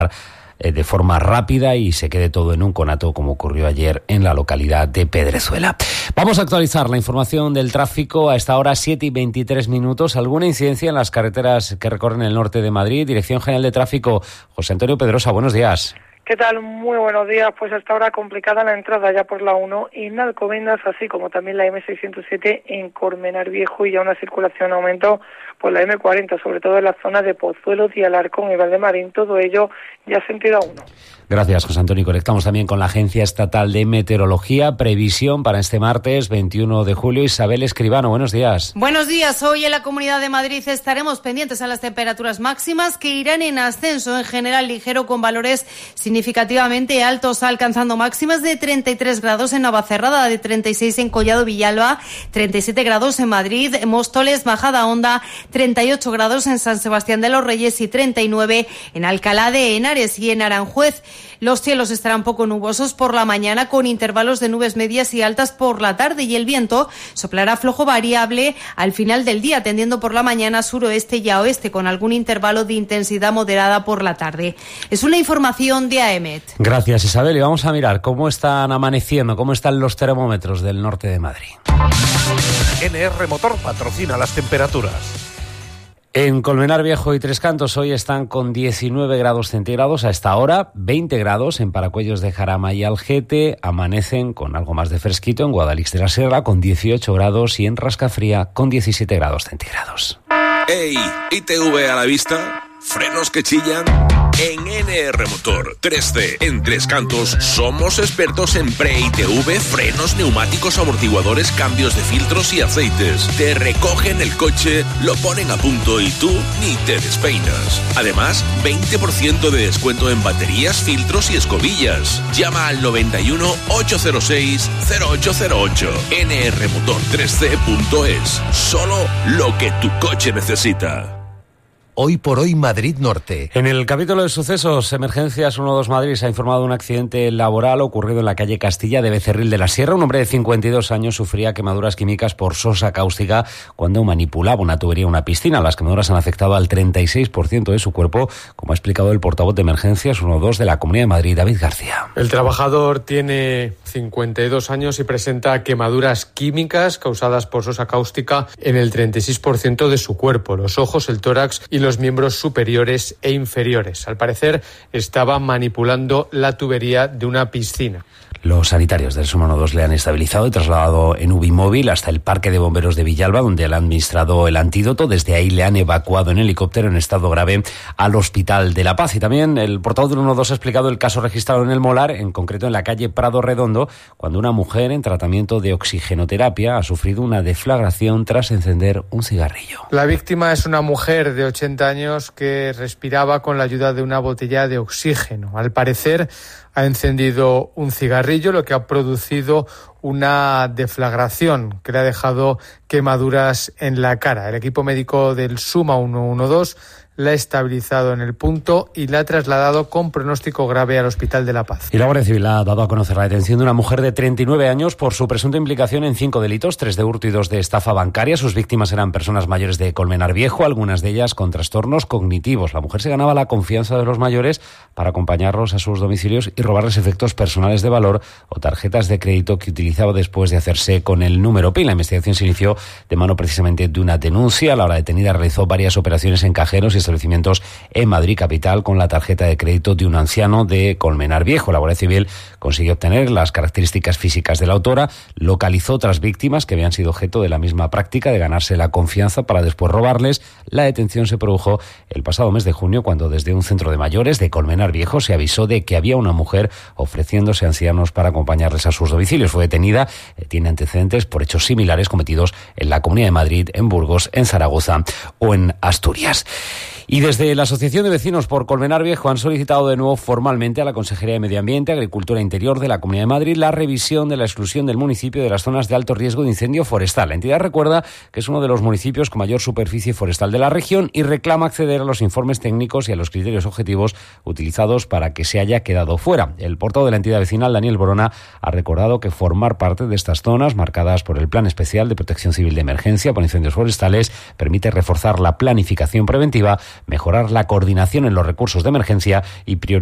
de forma rápida y se quede todo en un conato, como ocurrió ayer en la localidad de Pedrezuela. Vamos a actualizar la información del tráfico a esta hora, 7:23. ¿Alguna incidencia en las carreteras que recorren el norte de Madrid? Dirección General de Tráfico, José Antonio Pedrosa, buenos días. ¿Qué tal? Muy buenos días. Pues hasta ahora complicada la entrada ya por la 1 en Alcobendas, así como también la M607 en Colmenar Viejo, y ya una circulación en aumento por la M40, sobre todo en la zona de Pozuelos y Alarcón y Valdemarín. Todo ello ya sentido a 1. Gracias, José Antonio. Conectamos también con la Agencia Estatal de Meteorología. Previsión para este martes 21 de julio. Isabel Escribano, buenos días. Buenos días. Hoy en la Comunidad de Madrid estaremos pendientes a las temperaturas máximas, que irán en ascenso, en general ligero, con valores significativamente altos, alcanzando máximas de 33 grados en Navacerrada, de 36 en Collado Villalba, 37 grados en Madrid, Móstoles, Majada Honda, 38 grados en San Sebastián de los Reyes y 39 en Alcalá de Henares y en Aranjuez. Los cielos estarán poco nubosos por la mañana, con intervalos de nubes medias y altas por la tarde, y el viento soplará flojo variable al final del día, tendiendo por la mañana suroeste y a oeste, con algún intervalo de intensidad moderada por la tarde. Es una información de AEMET. Gracias, Isabel. Y vamos a mirar cómo están amaneciendo, cómo están los termómetros del norte de Madrid. NR Motor patrocina las temperaturas. En Colmenar Viejo y Tres Cantos hoy están con 19 grados centígrados a esta hora, 20 grados en Paracuellos de Jarama y Algete, amanecen con algo más de fresquito en Guadalix de la Sierra con 18 grados y en Rascafría con 17 grados centígrados. ¡Ey! ¿ITV a la vista? ¿Frenos que chillan? En NR Motor 3C en Tres Cantos somos expertos en pre-ITV, frenos, neumáticos, amortiguadores, cambios de filtros y aceites. Te recogen el coche, lo ponen a punto y tú ni te despeinas. Además, 20% de descuento en baterías, filtros y escobillas. Llama al 91 806 0808. nrmotor3c.es. Solo lo que tu coche necesita. Hoy por hoy Madrid Norte. En el capítulo de sucesos, Emergencias 112 Madrid se ha informado de un accidente laboral ocurrido en la calle Castilla de Becerril de la Sierra. Un hombre de 52 años sufría quemaduras químicas por sosa cáustica cuando manipulaba una tubería en una piscina. Las quemaduras han afectado al 36% de su cuerpo, como ha explicado el portavoz de Emergencias 112 de la Comunidad de Madrid, David García. El trabajador tiene 52 años y presenta quemaduras químicas causadas por sosa cáustica en el 36% de su cuerpo, los ojos, el tórax y los miembros superiores e inferiores. Al parecer, estaba manipulando la tubería de una piscina. Los sanitarios del SUMA 112 le han estabilizado y trasladado en UBI móvil hasta el Parque de Bomberos de Villalba, donde le han administrado el antídoto. Desde ahí le han evacuado en helicóptero en estado grave al Hospital de La Paz. Y también el portavoz del 112 ha explicado el caso registrado en el Molar, en concreto en la calle Prado Redondo, cuando una mujer en tratamiento de oxigenoterapia ha sufrido una deflagración tras encender un cigarrillo. La víctima es una mujer de 80 años que respiraba con la ayuda de una botella de oxígeno. Al parecer, ha encendido un cigarrillo, lo que ha producido una deflagración que le ha dejado quemaduras en la cara. El equipo médico del SUMA 112 la ha estabilizado en el punto y la ha trasladado con pronóstico grave al Hospital de La Paz. Y la Guardia Civil ha dado a conocer la detención de una mujer de 39 años por su presunta implicación en 5 delitos, 3 de hurto y 2 de estafa bancaria. Sus víctimas eran personas mayores de Colmenar Viejo, algunas de ellas con trastornos cognitivos. La mujer se ganaba la confianza de los mayores para acompañarlos a sus domicilios y robarles efectos personales de valor o tarjetas de crédito que utilizaba después de hacerse con el número PIN. La investigación se inició de mano precisamente de una denuncia. La hora detenida realizó varias operaciones en cajeros y establecimientos en Madrid capital con la tarjeta de crédito de un anciano de Colmenar Viejo. La Guardia Civil consiguió obtener las características físicas de la autora, localizó otras víctimas que habían sido objeto de la misma práctica de ganarse la confianza para después robarles. La detención se produjo el pasado mes de junio, cuando desde un centro de mayores de Colmenar Viejo se avisó de que había una mujer ofreciéndose a ancianos para acompañarles a sus domicilios. Fue detenida, tiene antecedentes por hechos similares cometidos en la Comunidad de Madrid, en Burgos, en Zaragoza o en Asturias. Y desde la Asociación de Vecinos por Colmenar Viejo han solicitado de nuevo formalmente a la Consejería de Medio Ambiente, Agricultura e Interior de la Comunidad de Madrid la revisión de la exclusión del municipio de las zonas de alto riesgo de incendio forestal. La entidad recuerda que es uno de los municipios con mayor superficie forestal de la región y reclama acceder a los informes técnicos y a los criterios objetivos utilizados para que se haya quedado fuera. El portavoz de la entidad vecinal, Daniel Borona, ha recordado que formar parte de estas zonas marcadas por el Plan Especial de Protección Civil de Emergencia por Incendios Forestales permite reforzar la planificación preventiva mejorar la coordinación en los recursos de emergencia y priorizar